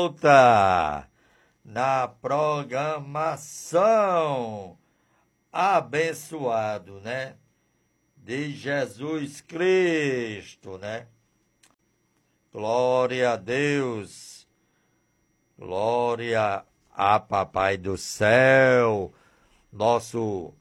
Volta na programação abençoado, né? De Jesus Cristo, né? Glória a Deus, glória a Papai do Céu, nosso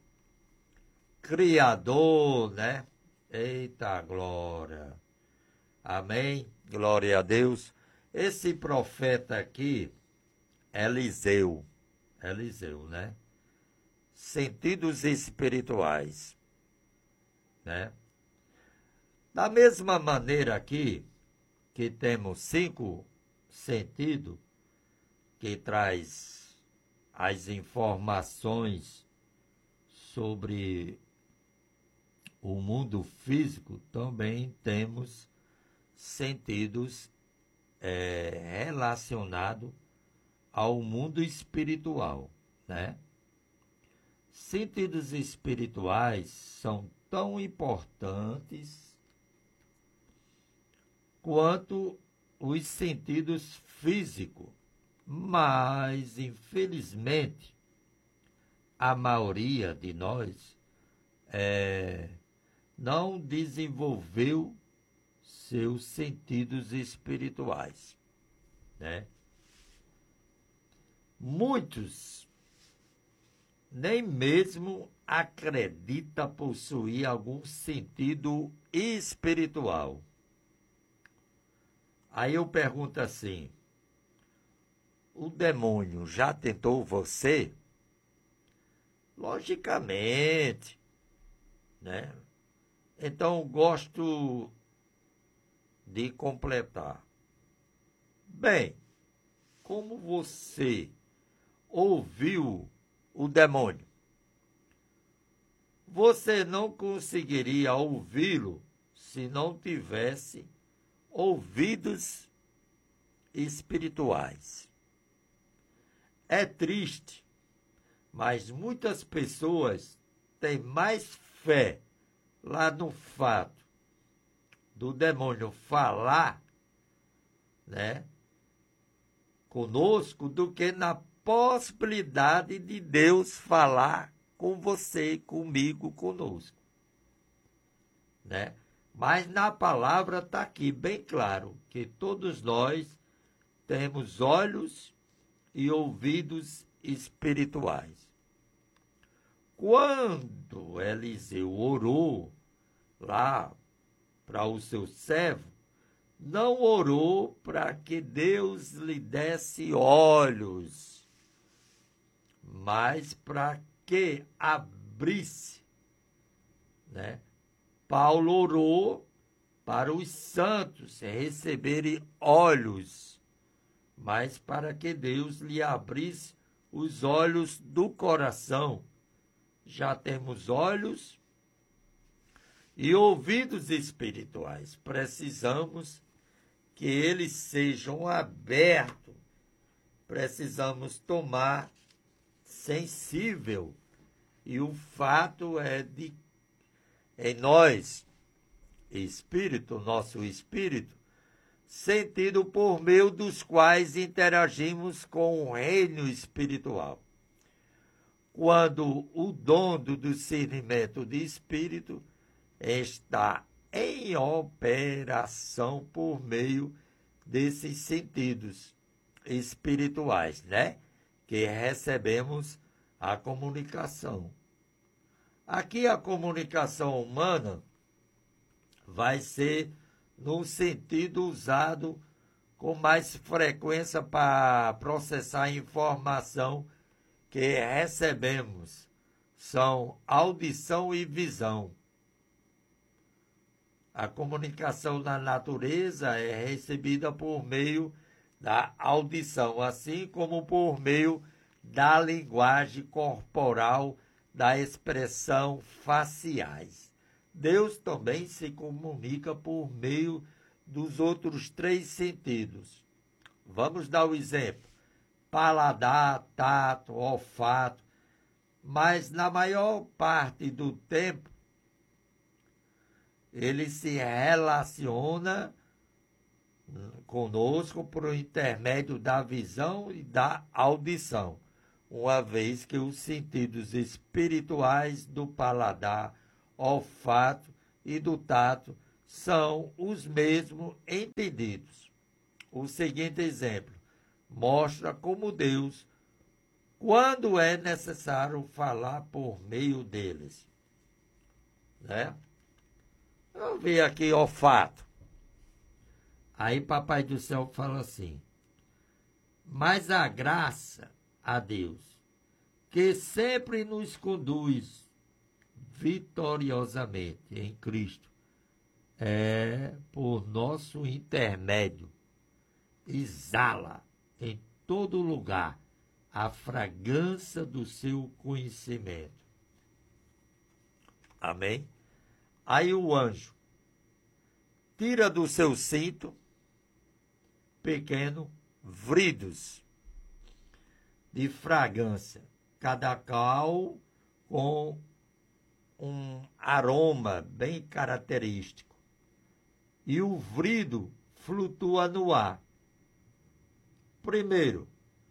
Criador, né? Eita glória, amém, glória a Deus. Esse profeta aqui, Eliseu, né? Sentidos espirituais, né? Da mesma maneira aqui, que temos 5 sentidos, que traz as informações sobre o mundo físico, também temos sentidos relacionados ao mundo espiritual, né? Sentidos espirituais são tão importantes quanto os sentidos físicos, mas, infelizmente, a maioria de nós não desenvolveu seus sentidos espirituais, né? Muitos nem mesmo acreditam possuir algum sentido espiritual. Aí eu pergunto assim: o demônio já tentou você? Logicamente, né? Então gosto de completar. Bem, como você ouviu o demônio? Você não conseguiria ouvi-lo se não tivesse ouvidos espirituais. É triste, mas muitas pessoas têm mais fé lá no fato do demônio falar, né, conosco, do que na possibilidade de Deus falar com você, comigo, conosco, né? Mas na palavra está aqui bem claro que todos nós temos olhos e ouvidos espirituais. Quando Eliseu orou lá para o seu servo, não orou para que Deus lhe desse olhos, mas para que abrisse, né? Paulo orou para os santos receberem olhos, mas para que Deus lhe abrisse os olhos do coração. Já temos olhos e ouvidos espirituais. Precisamos que eles sejam abertos. Precisamos tomar sensível. E o fato é de em nós, espírito, nosso espírito, sentido por meio dos quais interagimos com o reino espiritual. Quando o dom do discernimento de espírito está em operação por meio desses sentidos espirituais, né? Que recebemos a comunicação. Aqui a comunicação humana vai ser no sentido usado com mais frequência para processar a informação que recebemos. São audição e visão. A comunicação na natureza é recebida por meio da audição, assim como por meio da linguagem corporal, da expressão faciais. Deus também se comunica por meio dos outros 3 sentidos. Vamos dar o exemplo: paladar, tato, olfato. Mas na maior parte do tempo, ele se relaciona conosco por intermédio da visão e da audição, uma vez que os sentidos espirituais do paladar, olfato e do tato são os mesmos entendidos. O seguinte exemplo mostra como Deus, quando é necessário falar por meio deles. Né? Eu vi aqui olfato. Aí Papai do Céu fala assim: mas a graça a Deus, que sempre nos conduz vitoriosamente em Cristo, é por nosso intermédio, exala em todo lugar a fragrância do seu conhecimento. Amém? Aí o anjo tira do seu cinto pequeno vridos de fragrância, cada qual com um aroma bem característico. E o vrido flutua no ar. Primeiro,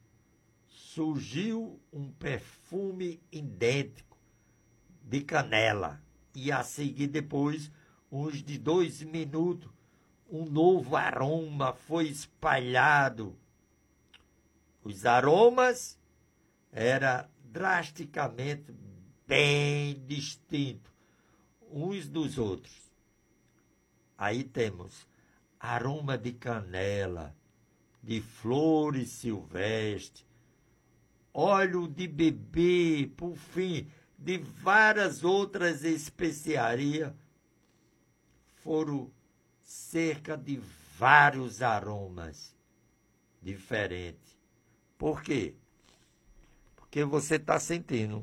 surgiu um perfume idêntico de canela. E a seguir, depois, uns de 2 minutos, um novo aroma foi espalhado. Os aromas eram drasticamente bem distintos uns dos outros. Aí temos aroma de canela, de flores silvestres, óleo de bebê, por fim, de várias outras especiarias. Foram cerca de vários aromas diferentes. Por quê? Porque você está sentindo.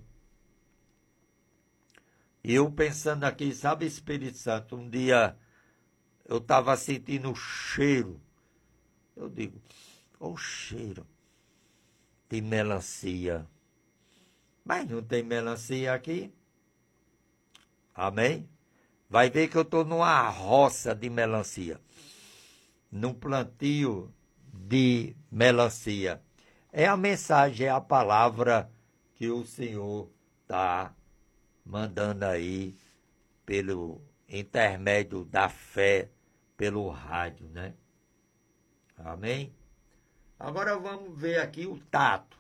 E eu pensando aqui, sabe, Espírito Santo, um dia eu estava sentindo o cheiro. Eu digo, o cheiro de melancia. Mas não tem melancia aqui. Amém? Vai ver que eu estou numa roça de melancia. Num plantio de melancia. É a mensagem, é a palavra que o Senhor está mandando aí pelo intermédio da fé, pelo rádio, né? Amém? Agora vamos ver aqui o tato.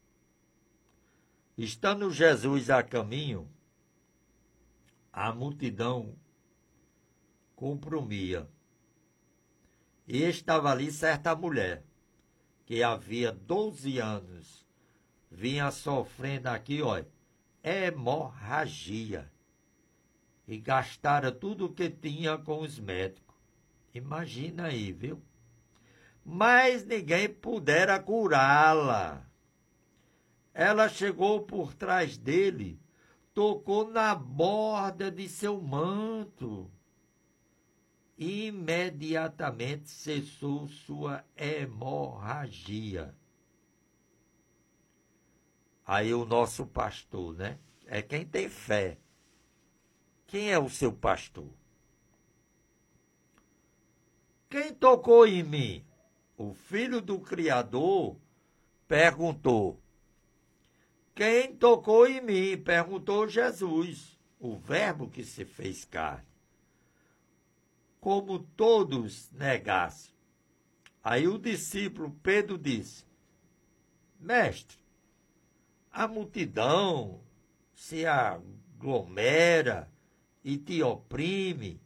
Estando Jesus a caminho, a multidão comprimia. E estava ali certa mulher, que havia 12 anos, vinha sofrendo aqui, olha, hemorragia. E gastara tudo o que tinha com os médicos. Imagina aí, viu? Mas ninguém pudera curá-la. Ela chegou por trás dele, tocou na borda de seu manto. E imediatamente cessou sua hemorragia. Aí o nosso pastor, né? É quem tem fé. Quem é o seu pastor? Quem tocou em mim? O filho do Criador perguntou. Quem tocou em mim? Perguntou Jesus, o verbo que se fez carne. Como todos negassem. Aí o discípulo Pedro disse, mestre, a multidão se aglomera e te oprime.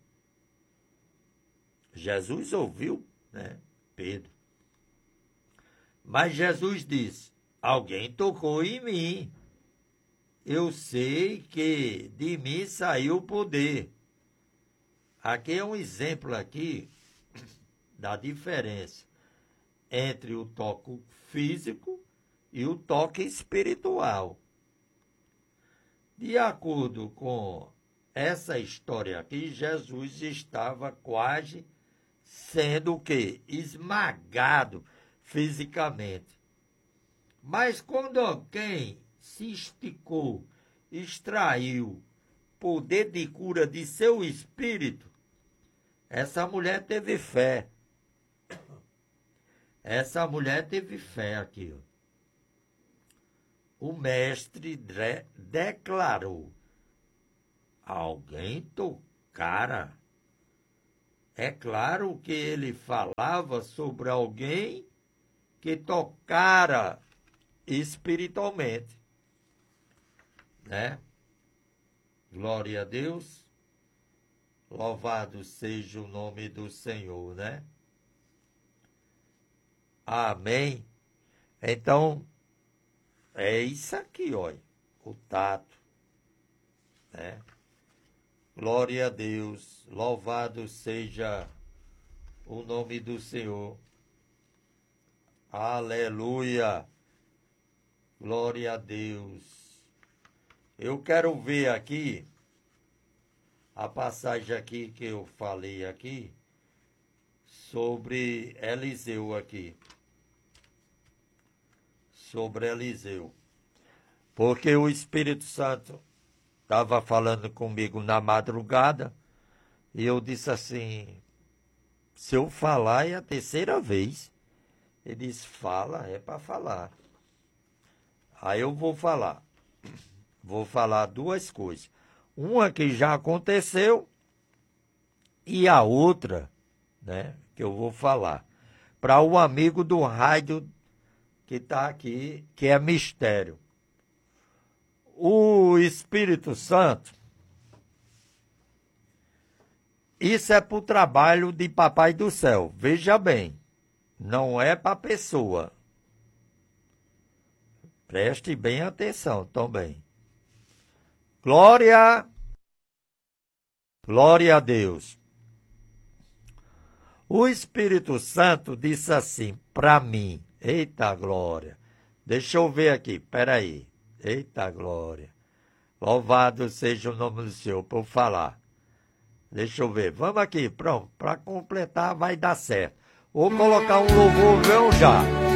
Jesus ouviu, né, Pedro. Mas Jesus disse, alguém tocou em mim. Eu sei que de mim saiu o poder. Aqui é um exemplo aqui da diferença entre o toque físico e o toque espiritual. De acordo com essa história aqui, Jesus estava quase sendo o quê? Esmagado fisicamente. Mas quando alguém se esticou, extraiu poder de cura de seu espírito, essa mulher teve fé Essa mulher teve fé aqui, ó. O mestre declarou: alguém tocara. É claro que ele falava sobre alguém que tocara espiritualmente, né? Glória a Deus. Louvado seja o nome do Senhor, né? Amém. Então, é isso aqui, olha, o tato, né? Glória a Deus, louvado seja o nome do Senhor. Aleluia, glória a Deus. Eu quero ver aqui, a passagem aqui que eu falei aqui, sobre Eliseu aqui. Sobre Eliseu. Porque o Espírito Santo estava falando comigo na madrugada e eu disse assim: se eu falar é a terceira vez. Ele disse: fala, é para falar. Aí eu vou falar. Vou falar duas coisas. Uma que já aconteceu e a outra, né, que eu vou falar para o amigo do rádio que está aqui, que é mistério. O Espírito Santo, isso é para o trabalho de Papai do Céu. Veja bem, não é para a pessoa. Preste bem atenção também. Glória a Deus. O Espírito Santo disse assim para mim: eita glória. Deixa eu ver aqui, peraí. Eita glória. Louvado seja o nome do Senhor por falar. Deixa eu ver. Vamos aqui, pronto. Para completar vai dar certo. Vou colocar um louvor, vem já.